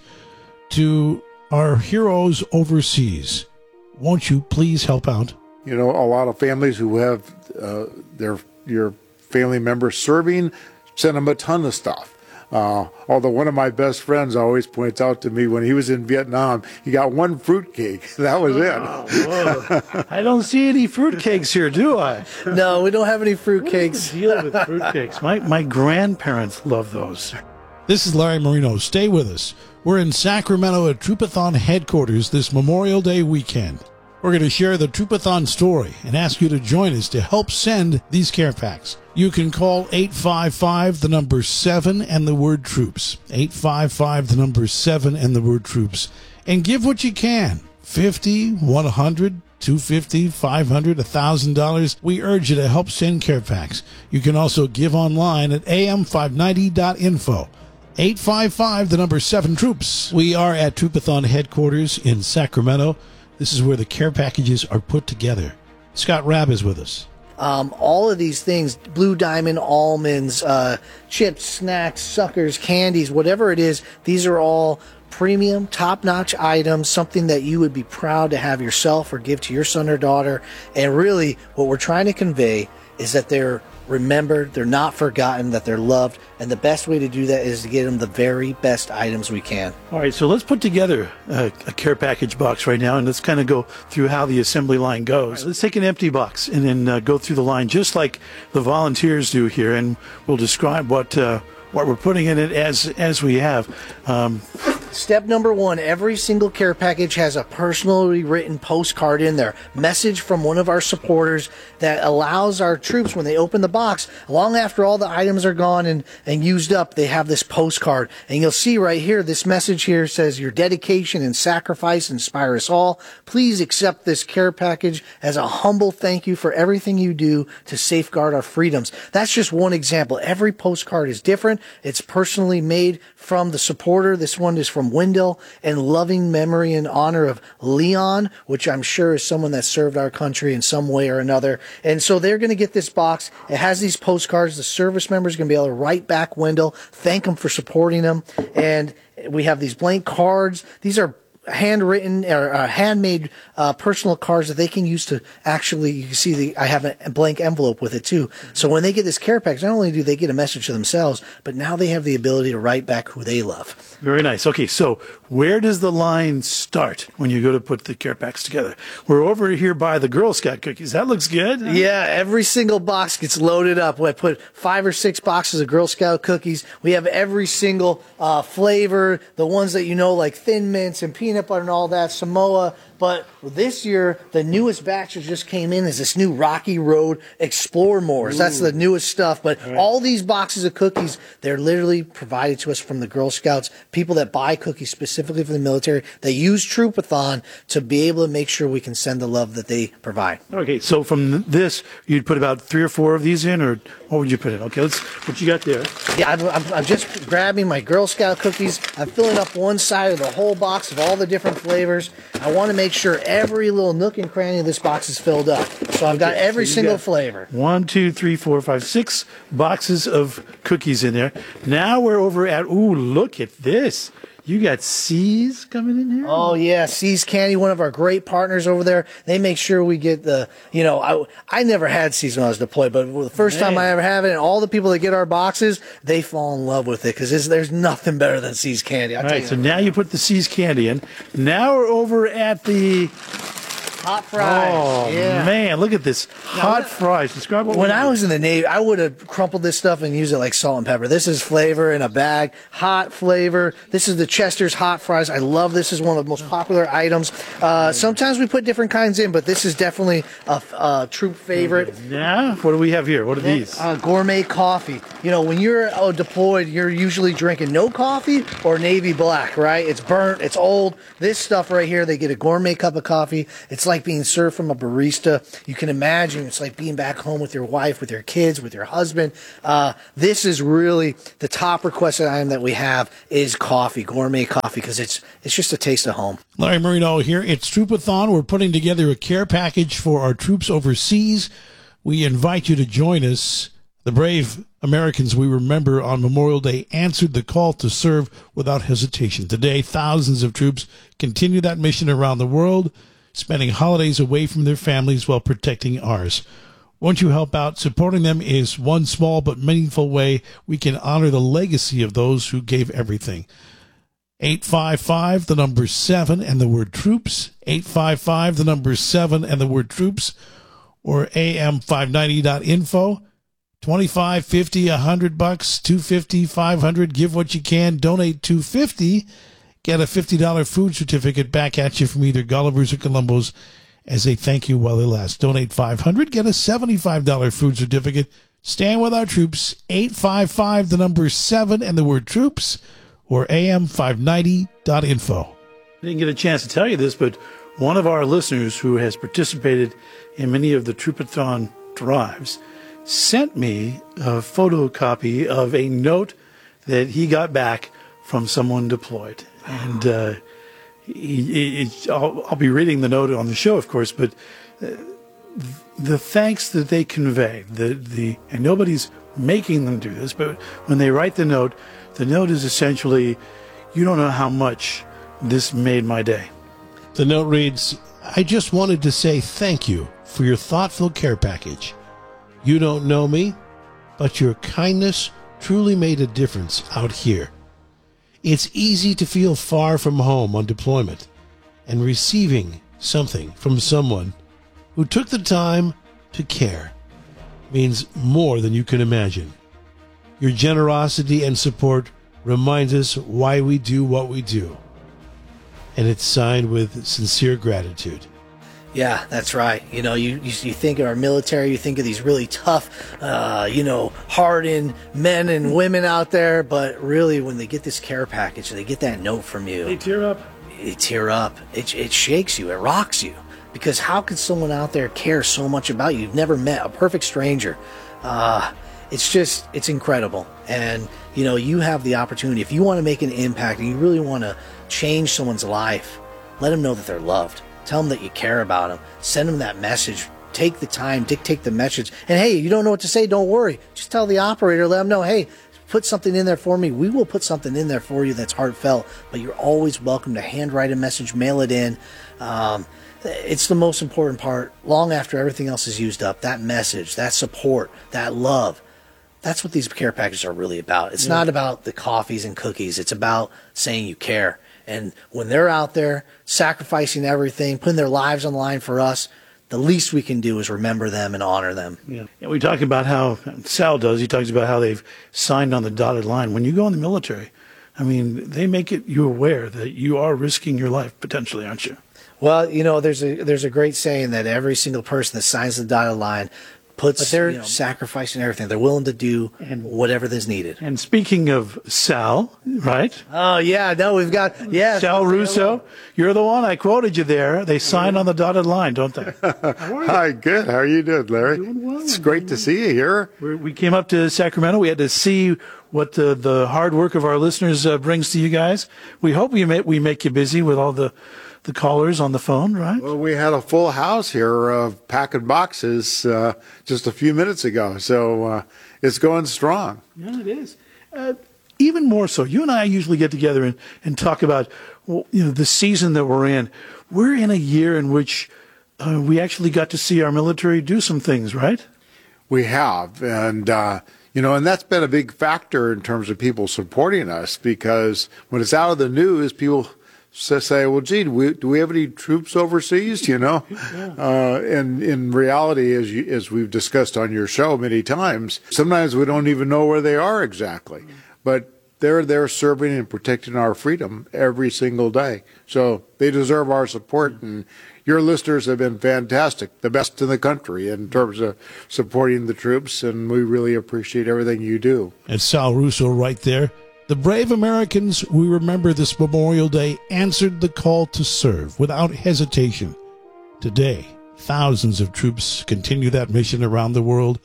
to our heroes overseas. Won't you please help out? You know, a lot of families who have uh, their your family members serving send them a ton of stuff. Uh, although one of my best friends always points out to me when he was in Vietnam, he got one fruitcake. That was it. Oh, I don't see any fruitcakes here, do I? No, we don't have any fruitcakes. What's the deal with fruitcakes? My, my grandparents love those. This is Larry Marino. Stay with us. We're in Sacramento at Troopathon headquarters this Memorial Day weekend. We're going to share the Troopathon story and ask you to join us to help send these care packs. You can call eight five five, the number seven, and the word troops. eight five five, the number seven, and the word troops. And give what you can. fifty, one hundred, two hundred fifty dollars, five hundred dollars, one thousand dollars. We urge you to help send care packs. You can also give online at a m five ninety dot info. eight five five, the number seven, troops. We are at Troopathon headquarters in Sacramento. This is where the care packages are put together. Scott Rabb is with us. Um, all of these things, Blue Diamond almonds, uh, chips, snacks, suckers, candies, whatever it is, these are all premium, top-notch items, something that you would be proud to have yourself or give to your son or daughter. And really, what we're trying to convey is that they're remembered, they're not forgotten, that they're loved, and the best way to do that is to get them the very best items we can. All right, so let's put together a, a care package box right now, and let's kind of go through how the assembly line goes. Right, let's take an empty box and then uh, go through the line just like the volunteers do here, and we'll describe what uh, what we're putting in it as as we have. Um, Step number one, every single care package has a personally written postcard in there. Message from one of our supporters that allows our troops, when they open the box, long after all the items are gone and, and used up, they have this postcard. And you'll see right here, this message here says, your dedication and sacrifice inspire us all. Please accept this care package as a humble thank you for everything you do to safeguard our freedoms. That's just one example. Every postcard is different. It's personally made from the supporter. This one is from Wendell, in loving memory and honor of Leon, which I'm sure is someone that served our country in some way or another. And so they're going to get this box. It has these postcards. The service members are going to be able to write back Wendell, thank him for supporting them. And we have these blank cards. These are handwritten or uh, handmade uh, personal cards that they can use to actually, you can see the, I have a blank envelope with it too. So when they get this care package, not only do they get a message to themselves, but now they have the ability to write back who they love. Very nice. Okay, so where does the line start when you go to put the care packs together? We're over here by the Girl Scout cookies. That looks good. Yeah, every single box gets loaded up. We put five or six boxes of Girl Scout cookies. We have every single uh, flavor, the ones that you know, like Thin Mints and peanut butter and all that, Samoa. But this year, the newest batch that just came in is this new Rocky Road Explore Mores. That's the newest stuff. But all, right. all these boxes of cookies, they're literally provided to us from the Girl Scouts. People that buy cookies specifically for the military, they use Troopathon to be able to make sure we can send the love that they provide. Okay, so from this, you'd put about three or four of these in, or what would you put in? Okay, let's, what you got there? Yeah, I'm, I'm, I'm just grabbing my Girl Scout cookies. I'm filling up one side of the whole box of all the different flavors. I want to make sure every little nook and cranny of this box is filled up. So I've got okay, every so single got flavor. One, two, three, four, five, six boxes of cookies in there. Now we're over at, ooh, look at this. You got See's coming in here? Oh, yeah. See's Candy, one of our great partners over there. They make sure we get the, you know, I, I never had See's when I was deployed, but the first Man. time I ever have it, and all the people that get our boxes, they fall in love with it because there's nothing better than See's Candy. I'll all right, so now you put the See's Candy in. Now we're over at the Hot fries. Oh, yeah. man, look at this. Hot fries. Describe what When we I do. was in the Navy, I would have crumpled this stuff and used it like salt and pepper. This is flavor in a bag. Hot flavor. This is the Chester's hot fries. I love this. Is one of the most popular items. Uh, sometimes we put different kinds in, but this is definitely a, a troop favorite. Yeah? What do we have here? What are these? Uh, gourmet coffee. You know, when you're uh, deployed, you're usually drinking no coffee or Navy black, right? It's burnt. It's old. This stuff right here, they get a gourmet cup of coffee. It's like being served from a barista. You can imagine it's like being back home with your wife, with your kids, with your husband. Uh, this is really the top requested item that we have is coffee, gourmet coffee, because it's it's just a taste of home. Larry Marino here. It's Troopathon. We're putting together a care package for our troops overseas. We invite you to join us. The brave Americans we remember on Memorial Day answered the call to serve without hesitation. Today, thousands of troops continue that mission around the world, spending holidays away from their families while protecting ours. Won't you help out? Supporting them is one small but meaningful way we can honor the legacy of those who gave everything. eight five five, the number seven, and the word troops. eight five five, the number seven, and the word troops. Or A M five ninety dot info. twenty-five, fifty, one hundred bucks, two fifty, five hundred. Give what you can. Donate two fifty. Get a fifty dollars food certificate back at you from either Gulliver's or Columbo's as a thank you while it lasts. Donate five hundred. Get a seventy-five dollars food certificate. Stand with our troops. eight five five, the number seven, and the word troops. Or A M five ninety dot info. I didn't get a chance to tell you this, but one of our listeners who has participated in many of the Troopathon drives sent me a photocopy of a note that he got back from someone deployed. And uh, he, he, I'll, I'll be reading the note on the show, of course, but uh, the thanks that they convey, the, the, and nobody's making them do this, but when they write the note, the note is essentially, you don't know how much this made my day. The note reads, I just wanted to say thank you for your thoughtful care package. You don't know me, but your kindness truly made a difference out here. It's easy to feel far from home on deployment, and receiving something from someone who took the time to care means more than you can imagine. Your generosity and support reminds us why we do what we do. And it's signed with sincere gratitude. Yeah, that's right. You know, you, you you think of our military, you think of these really tough, uh, you know, hardened men and women out there, but really when they get this care package, they get that note from you. They tear up. They tear up. It, it shakes you. It rocks you. Because how could someone out there care so much about you? You've never met a perfect stranger. Uh, it's just, it's incredible. And, you know, you have the opportunity. If you want to make an impact and you really want to change someone's life, let them know that they're loved. Tell them that you care about them. Send them that message. Take the time, dictate the message. And hey, you don't know what to say, don't worry. Just tell the operator, let them know, hey, put something in there for me. We will put something in there for you that's heartfelt, but you're always welcome to handwrite a message, mail it in. Um, it's the most important part. Long after everything else is used up, that message, that support, that love, that's what these care packages are really about. It's yeah. not about the coffees and cookies. It's about saying you care. And when they're out there sacrificing everything, putting their lives on the line for us, the least we can do is remember them and honor them. Yeah. And we talk about how Sal does. He talks about how they've signed on the dotted line. When you go in the military, I mean, they make it you aware that you are risking your life potentially, aren't you? Well, you know, there's a there's a great saying that every single person that signs the dotted line puts, but they're you know, sacrificing everything. They're willing to do and, whatever is needed. And speaking of Sal, right? Oh, yeah. No, we've got, yeah. Sal Russo, you're the one. I quoted you there. They sign on the dotted line, don't they? Hi, good. How are you doing, Larry? Doing well. It's great to see you here. We're, we came up to Sacramento. We had to see what the, the hard work of our listeners uh, brings to you guys. We hope we make, we make you busy with all the the callers on the phone, right? Well, we had a full house here of packing boxes uh, just a few minutes ago, so uh, it's going strong. Yeah, it is. Uh, even more so, you and I usually get together and, and talk about well, you know the season that we're in. We're in a year in which uh, we actually got to see our military do some things, right? We have, and uh, you know, and that's been a big factor in terms of people supporting us, because when it's out of the news, people say, well, gee, do we, do we have any troops overseas? You know, uh, and in reality, as you, as we've discussed on your show many times, sometimes we don't even know where they are exactly, but they're there serving and protecting our freedom every single day. So they deserve our support, and your listeners have been fantastic, the best in the country in terms of supporting the troops, and we really appreciate everything you do. And Sal Russo right there. The brave Americans we remember this Memorial Day answered the call to serve without hesitation. Today, thousands of troops continue that mission around the world,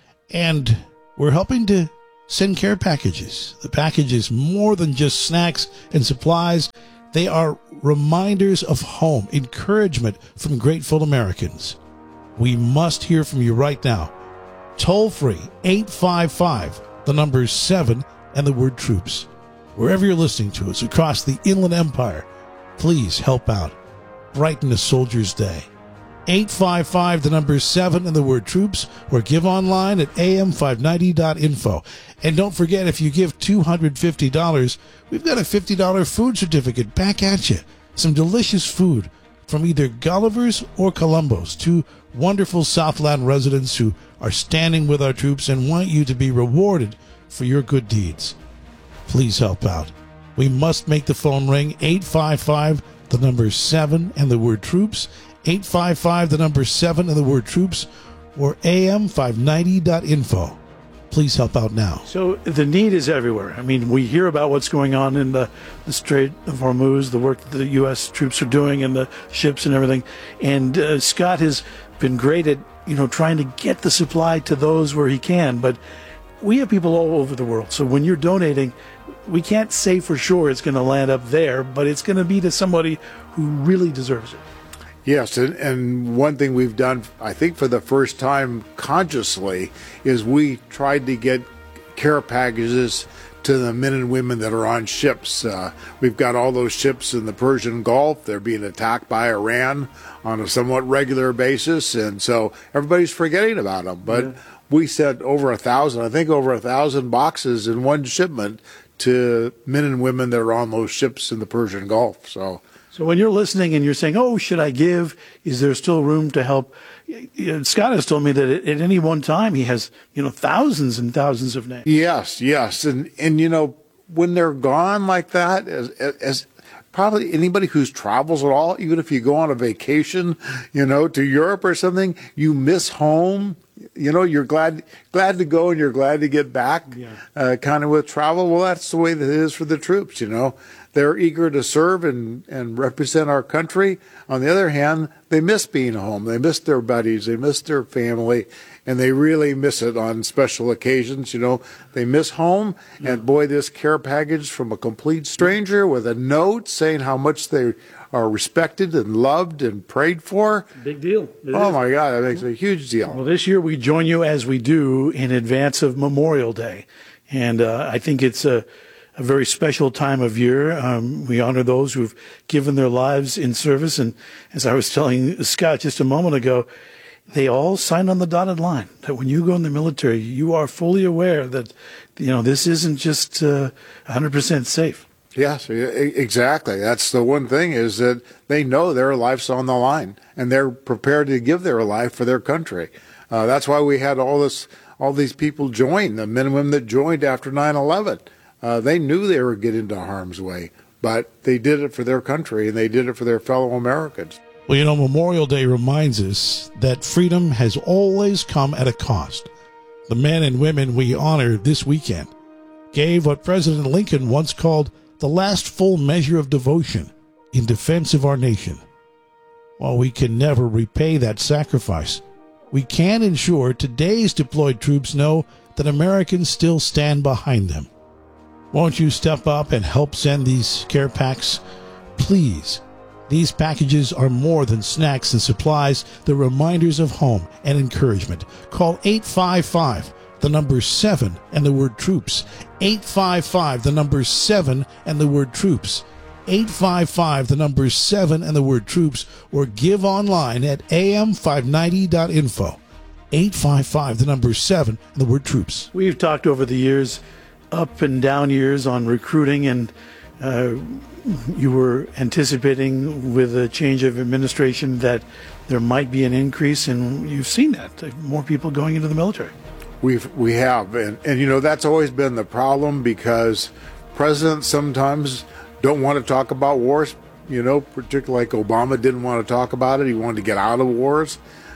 and we're helping to send care packages. The packages, more than just snacks and supplies, they are reminders of home, encouragement from grateful Americans. We must hear from you right now. Toll free, eight five five, the number seven, and the word troops. Wherever you're listening to us across the Inland Empire, please help out. Brighten a soldier's day. eight five five, the number seven, and the word troops, or give online at A M five ninety dot info. And don't forget, if you give two hundred fifty dollars, we've got a fifty dollars food certificate back at you. Some delicious food from either Gulliver's or Columbo's, two wonderful Southland residents who are standing with our troops and want you to be rewarded for your good deeds. Please help out. We must make the phone ring. Eight five five, the number seven, and the word troops. eight five five, the number seven, and the word troops, or A M five ninety dot info. Please help out now. So the need is everywhere. I mean, we hear about what's going on in the, the Strait of Hormuz, the work that the U S troops are doing and the ships and everything. And uh, Scott has been great at, you know, trying to get the supply to those where he can. But we have people all over the world. So when you're donating, we can't say for sure it's going to land up there, but it's going to be to somebody who really deserves it. Yes, and, and one thing we've done, I think for the first time consciously, is we tried to get care packages to the men and women that are on ships. Uh, we've got all those ships in the Persian Gulf. They're being attacked by Iran on a somewhat regular basis, and so everybody's forgetting about them. But yeah. we sent over a thousand, I think over a thousand boxes in one shipment to men and women that are on those ships in the Persian Gulf. So. So when you're listening and you're saying, oh, should I give? Is there still room to help? Scott has told me that at any one time he has, you know, thousands and thousands of names. Yes, yes. And, and you know, when they're gone like that, as, as probably anybody who's travels at all, even if you go on a vacation, you know, to Europe or something, you miss home. You know, you're glad glad to go and you're glad to get back, yeah. uh, kind of with travel. Well, that's the way that it is for the troops, you know. They're eager to serve and, and represent our country. On the other hand, they miss being home. They miss their buddies. They miss their family. And they really miss it on special occasions. You know, they miss home. Yeah. And boy, this care package from a complete stranger with a note saying how much they are respected and loved and prayed for. Big deal. It oh, is. my God, that makes a huge deal. Well, this year we join you as we do in advance of Memorial Day. And uh, I think it's a, a very special time of year. Um, we honor those who've given their lives in service. And as I was telling Scott just a moment ago, they all sign on the dotted line that when you go in the military, you are fully aware that, you know, this isn't just uh, one hundred percent safe. Yes, exactly. That's the one thing, is that they know their life's on the line and they're prepared to give their life for their country. Uh, that's why we had all this, all these people join, the men and women that joined after nine eleven. Uh, they knew they were getting into harm's way, but they did it for their country and they did it for their fellow Americans. Well, you know, Memorial Day reminds us that freedom has always come at a cost. The men and women we honor this weekend gave what President Lincoln once called the last full measure of devotion in defense of our nation. While we can never repay that sacrifice, we can ensure today's deployed troops know that Americans still stand behind them. Won't you step up and help send these care packs? Please. These packages are more than snacks and supplies. They're reminders of home and encouragement. Call eight five five, the number seven, and the word troops. eight five five, the number seven, and the word troops. eight five five, the number seven, and the word troops, or give online at A M five ninety dot info. eight five five, the number seven, and the word troops. We've talked over the years, up and down years, on recruiting and uh, you were anticipating with a change of administration that there might be an increase, and you've seen that, uh, more people going into the military. We've, we have, and, and you know, that's always been the problem because presidents sometimes don't want to talk about wars, you know, particularly like Obama didn't want to talk about it. He wanted to get out of wars.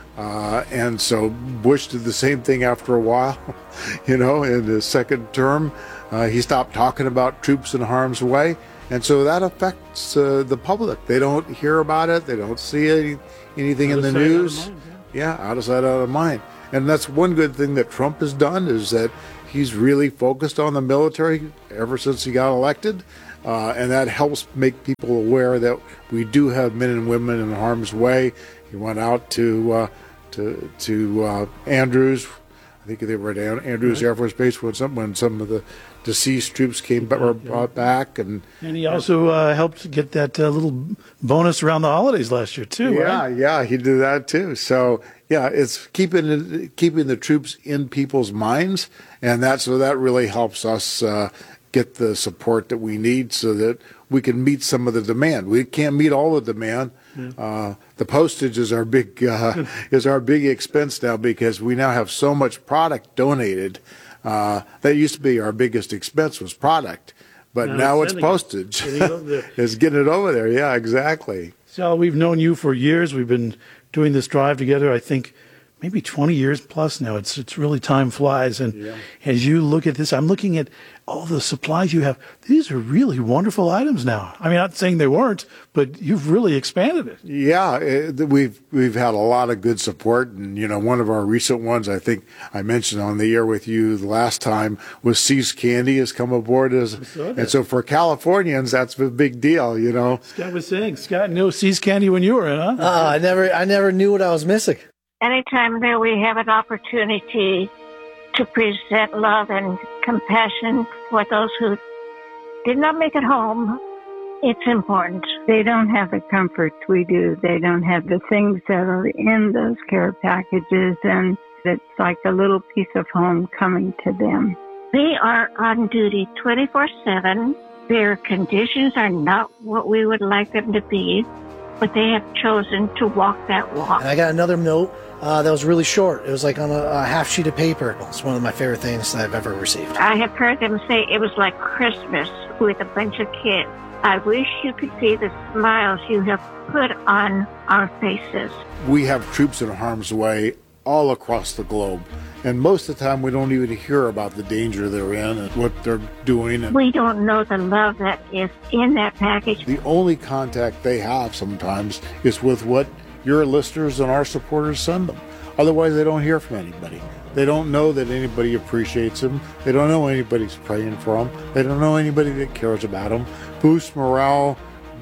Uh, and so Bush did the same thing after a while, you know, in his second term. Uh, he stopped talking about troops in harm's way. And so that affects uh, the public. They don't hear about it. They don't see any, anything in the news. Yeah, out of sight, out of mind. And that's one good thing that Trump has done is that he's really focused on the military ever since he got elected. Uh, and that helps make people aware that we do have men and women in harm's way. He went out to uh, to to uh, Andrews. I think they were at Andrews Air Force Base when some when some of the deceased troops came were brought back, and and he also uh, helped get that uh, little bonus around the holidays last year too. Yeah, right? yeah, he did that too. So yeah, it's keeping keeping the troops in people's minds, and that so that really helps us uh, get the support that we need, so that we can meet some of the demand. We can't meet all the demand. Yeah. Uh, the postage is our big uh, is our big expense now because we now have so much product donated. Uh, that used to be our biggest expense was product, but now, now it's postage. It. It's getting it over there. Yeah, exactly. So we've known you for years. We've been doing this drive together, I think, maybe twenty years plus now. It's it's really time flies. And yeah. as you look at this, I'm looking at all the supplies you have. These are really wonderful items now. I mean, not saying they weren't, but you've really expanded it. Yeah, it, we've we've had a lot of good support. And, you know, one of our recent ones, I think I mentioned on the air with you the last time, was See's Candy has come aboard. as, And so for Californians, that's a big deal, you know. Scott was saying, Scott knew See's Candy when you were in, huh? Uh, I never, I never knew what I was missing. Anytime that we have an opportunity to present love and compassion for those who did not make it home, it's important. They don't have the comforts we do. They don't have the things that are in those care packages, and it's like a little piece of home coming to them. They are on duty twenty-four seven. Their conditions are not what we would like them to be, but they have chosen to walk that walk. And I got another note uh, that was really short. It was like on a, a half sheet of paper. It's one of my favorite things that I've ever received. I have heard them say it was like Christmas with a bunch of kids. I wish you could see the smiles you have put on our faces. We have troops in harm's way all across the globe. And most of the time, we don't even hear about the danger they're in and what they're doing. And we don't know the love that is in that package. The only contact they have sometimes is with what your listeners and our supporters send them. Otherwise, they don't hear from anybody. They don't know that anybody appreciates them. They don't know anybody's praying for them. They don't know anybody that cares about them. Boosts morale,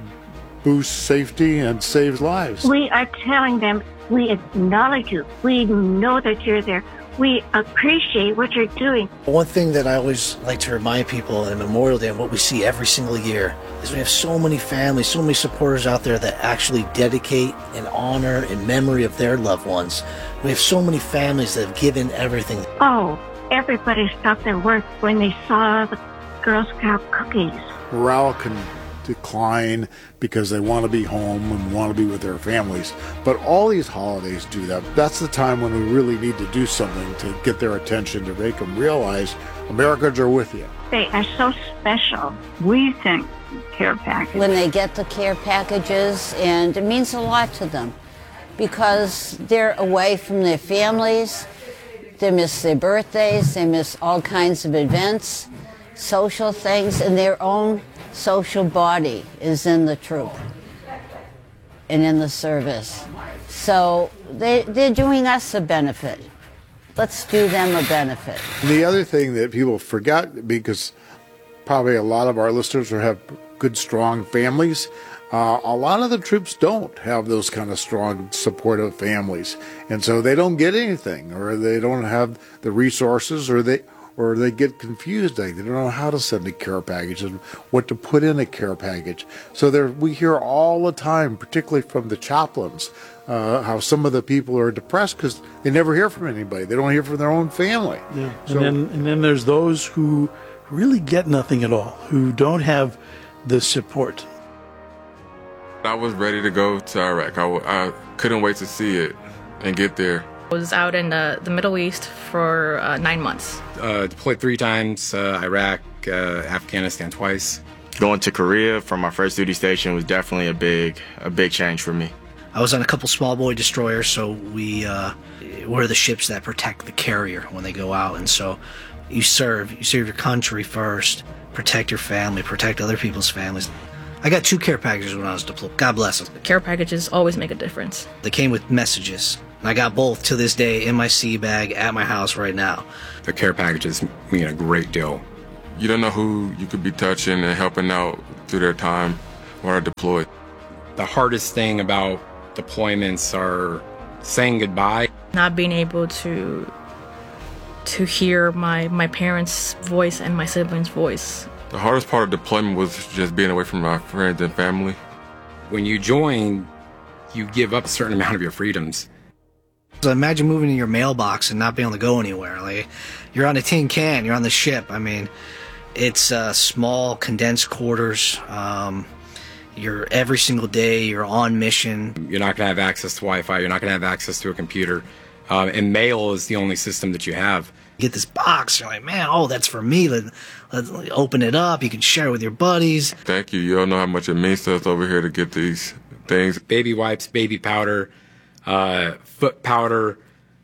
boosts safety, and saves lives. We are telling them we acknowledge you. We know that you're there. We appreciate what you're doing. One thing that I always like to remind people in Memorial Day and what we see every single year is we have so many families, so many supporters out there that actually dedicate and honor in memory of their loved ones. We have so many families that have given everything. Oh, everybody stopped their work when they saw the Girl Scout cookies. Morale can decline because they want to be home and want to be with their families. But all these holidays do that. That's the time when we really need to do something to get their attention, to make them realize Americans are with you. They are so special. We think care packages. When they get the care packages, and it means a lot to them because they're away from their families. They miss their birthdays. They miss all kinds of events, social things, and their own social body is in the troop and in the service. So they, they're doing us a benefit. Let's do them a benefit. The other thing that people forget, because probably a lot of our listeners have good, strong families, uh, a lot of the troops don't have those kind of strong, supportive families. And so they don't get anything, or they don't have the resources, or they or they get confused. They don't know how to send a care package and what to put in a care package. So there, we hear all the time, particularly from the chaplains, uh, how some of the people are depressed because they never hear from anybody. They don't hear from their own family. Yeah. So, and then and then there's those who really get nothing at all, who don't have the support. I was ready to go to Iraq. I, w- I couldn't wait to see it and get there. I was out in the, the Middle East for uh, nine months. Uh, deployed three times, uh, Iraq, uh, Afghanistan twice. Going to Korea for my first duty station was definitely a big, a big change for me. I was on a couple small boy destroyers, so we uh, we're the ships that protect the carrier when they go out. And so you serve, you serve your country first, protect your family, protect other people's families. I got two care packages when I was deployed. God bless them. The care packages always make a difference. They came with messages. And I got both to this day in my sea bag at my house right now. The care packages mean a great deal. You don't know who you could be touching and helping out through their time while they're deployed. The hardest thing about deployments are saying goodbye. Not being able to to hear my, my parents' voice and my siblings' voice. The hardest part of deployment was just being away from my friends and family. When you join, you give up a certain amount of your freedoms. So imagine moving to your mailbox and not being able to go anywhere. Like, you're on a tin can, you're on the ship. I mean, it's uh, small, condensed quarters. Um, you're every single day, you're on mission. You're not going to have access to Wi-Fi. You're not going to have access to a computer. Um, and mail is the only system that you have. You get this box, you're like, man, oh, that's for me. Let, let's open it up. You can share it with your buddies. Thank you. You don't know how much it means to us over here to get these things. Baby wipes, baby powder, uh, foot powder,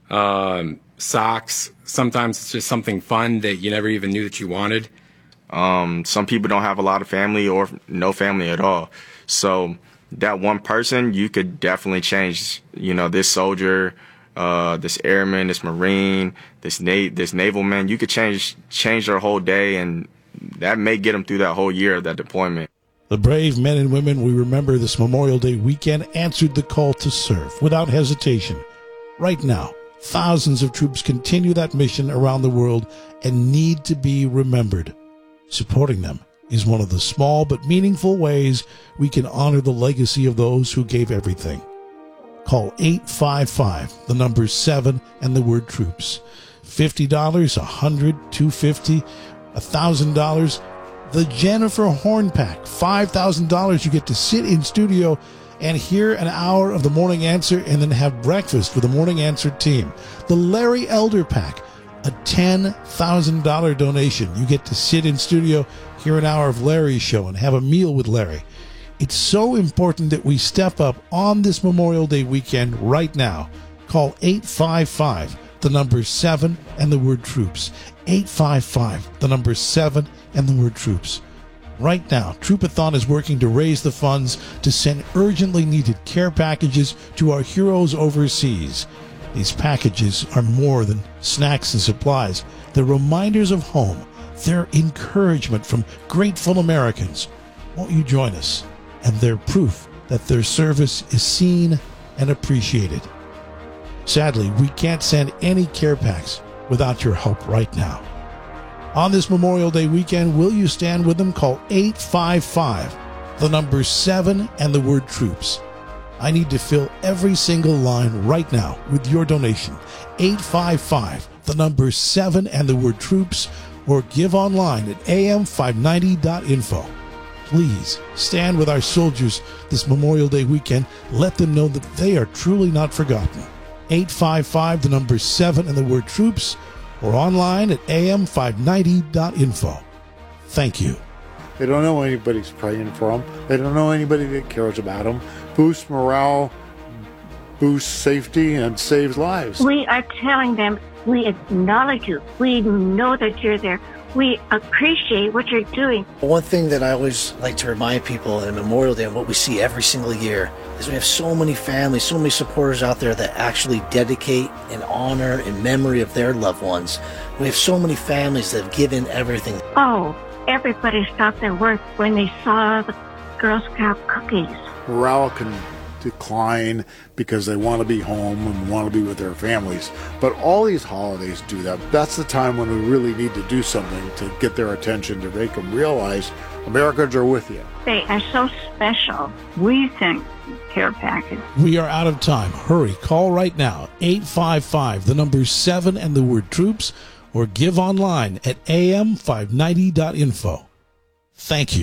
um, socks. Sometimes it's just something fun that you never even knew that you wanted. Um, some people don't have a lot of family or no family at all. So that one person, you could definitely change, you know, this soldier, uh, this airman, this Marine, this na- this naval man. You could change change their whole day, and that may get them through that whole year of that deployment. The brave men and women we remember this Memorial Day weekend answered the call to serve without hesitation. Right now, thousands of troops continue that mission around the world and need to be remembered. Supporting them is one of the small but meaningful ways we can honor the legacy of those who gave everything. Call eight five five, the number seven, and the word troops. fifty dollars, one hundred dollars, two hundred fifty dollars, one thousand dollars. The Jennifer Horn Pack, five thousand dollars. You get to sit in studio and hear an hour of the Morning Answer and then have breakfast with the Morning Answer team. The Larry Elder Pack, a ten thousand dollars donation. You get to sit in studio, hear an hour of Larry's show, and have a meal with Larry. It's so important that we step up on this Memorial Day weekend right now. Call eight five five, the number seven, and the word troops. eight five five, the number seven, and the word troops. Right now, Troopathon is working to raise the funds to send urgently needed care packages to our heroes overseas. These packages are more than snacks and supplies. They're reminders of home. They're encouragement from grateful Americans. Won't you join us? And they're proof that their service is seen and appreciated. Sadly, we can't send any care packs without your help right now. On this Memorial Day weekend, will you stand with them? Call eight five five, the number seven, and the word troops. I need to fill every single line right now with your donation. eight five five, the number seven, and the word troops, or give online at a m five ninety dot info. Please stand with our soldiers this Memorial Day weekend. Let them know that they are truly not forgotten. eight five five, the number seven, and the word troops, or online at a m five ninety dot info. Thank you. They don't know anybody's praying for them. They don't know anybody that cares about them. Boosts morale, boosts safety, and saves lives. We are telling them we acknowledge you. We know that you're there. We appreciate what you're doing. One thing that I always like to remind people in Memorial Day and what we see every single year is we have so many families, so many supporters out there that actually dedicate and honor in memory of their loved ones. We have so many families that have given everything. Oh, everybody stopped their work when they saw the Girl Scout cookies. Morale can decline because they want to be home and want to be with their families. But all these holidays do that. That's the time when we really need to do something to get their attention, to make them realize Americans are with you. They are so special. We think care package. We are out of time. Hurry, call right now. eight five five, the number seven, and the word troops, or give online at a m five ninety dot info. Thank you.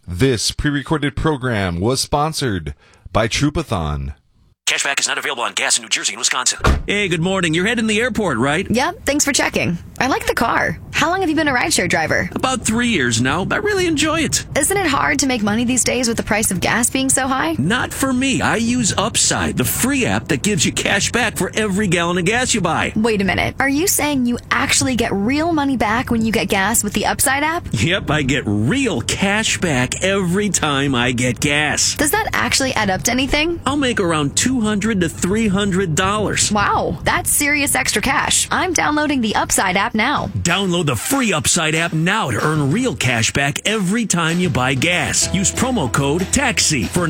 This pre-recorded program was sponsored by Troupathon. Cashback is not available on gas in New Jersey and Wisconsin. Hey, good morning. You're heading to the airport, right? Yep, thanks for checking. I like the car. How long have you been a rideshare driver? About three years now. I really enjoy it. Isn't it hard to make money these days with the price of gas being so high? Not for me. I use Upside, the free app that gives you cash back for every gallon of gas you buy. Wait a minute. Are you saying you actually get real money back when you get gas with the Upside app? Yep, I get real cash back every time I get gas. Does that actually add up to anything? I'll make around two hundred to three hundred dollars. Wow, that's serious extra cash. I'm downloading the Upside app now. Download the free Upside app now to earn real cash back every time you buy gas. Use promo code TAXI for an